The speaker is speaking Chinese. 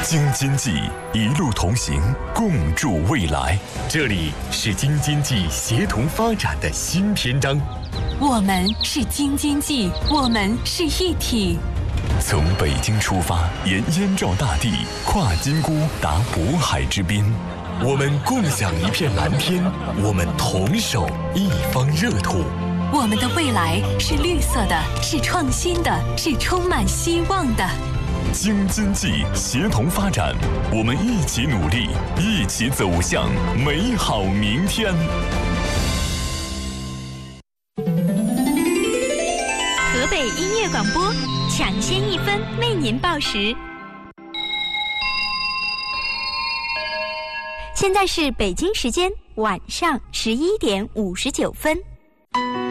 京津冀一路同行，共筑未来。这里是京津冀协同发展的新篇章。 我们是京津冀，我们是一体。 从北京出发，沿燕赵大地，跨金沽，达渤海之滨。我们共享一片蓝天，我们同守一方热土。 我们的未来是绿色的，是创新的，是充满希望的。 京津冀协同发展，我们一起努力，一起走向美好明天。 河北音乐广播，抢先一分为您报时。现在是北京时间晚上11点59分。